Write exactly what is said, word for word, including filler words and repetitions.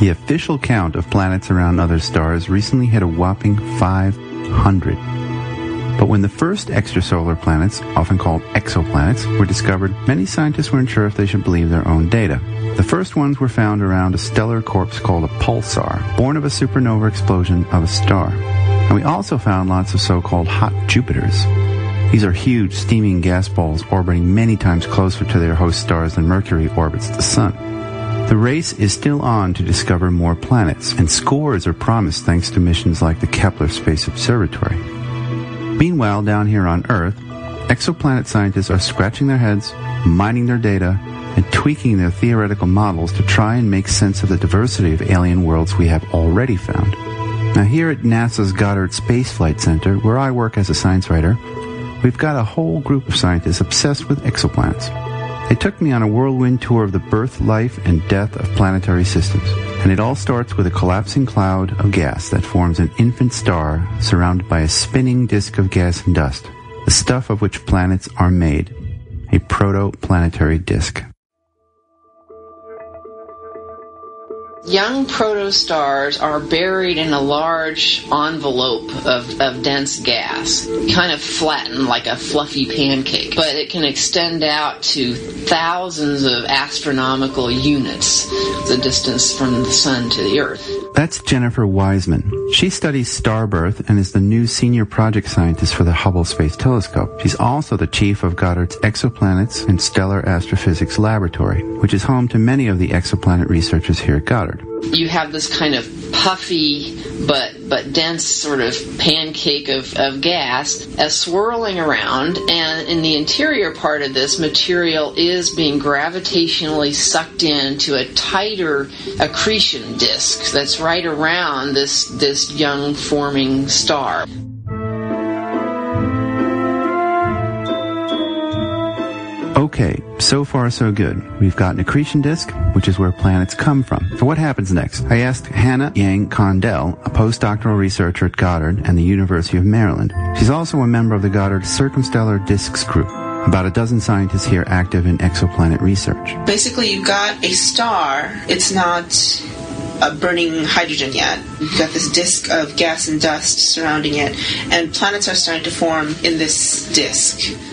The official count of planets around other stars recently hit a whopping five hundred. But when the first extrasolar planets, often called exoplanets, were discovered, many scientists weren't sure if they should believe their own data. The first ones were found around a stellar corpse called a pulsar, born of a supernova explosion of a star. And we also found lots of so-called hot Jupiters. These are huge, steaming gas balls orbiting many times closer to their host stars than Mercury orbits the Sun. The race is still on to discover more planets, and scores are promised thanks to missions like the Kepler Space Observatory. Meanwhile, down here on Earth, exoplanet scientists are scratching their heads, mining their data, and tweaking their theoretical models to try and make sense of the diversity of alien worlds we have already found. Now, here at NASA's Goddard Space Flight Center, where I work as a science writer, we've got a whole group of scientists obsessed with exoplanets. They took me on a whirlwind tour of the birth, life, and death of planetary systems. And it all starts with a collapsing cloud of gas that forms an infant star surrounded by a spinning disk of gas and dust, the stuff of which planets are made, a protoplanetary disk. Young protostars are buried in a large envelope of, of dense gas, kind of flattened like a fluffy pancake, but it can extend out to thousands of astronomical units, the distance from the sun to the Earth. That's Jennifer Wiseman. She studies star birth and is the new senior project scientist for the Hubble Space Telescope. She's also the chief of Goddard's Exoplanets and Stellar Astrophysics Laboratory, which is home to many of the exoplanet researchers here at Goddard. You have this kind of puffy but but dense sort of pancake of, of gas uh, swirling around, and in the interior part of this, material is being gravitationally sucked into a tighter accretion disk that's right around this this young forming star. Okay, so far so good. We've got an accretion disk, which is where planets come from. So what happens next? I asked Hannah Yang Condell, a postdoctoral researcher at Goddard and the University of Maryland. She's also a member of the Goddard Circumstellar Disks Group, about a dozen scientists here active in exoplanet research. Basically, you've got a star. It's not uh, burning hydrogen yet. You've got this disk of gas and dust surrounding it, and planets are starting to form in this disk.